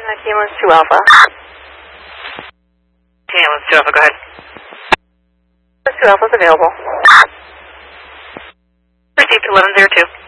Ambulance 2 Alpha. Ambulance 2 Alpha, go ahead. Ambulance 2 Alpha is available. Received 1102.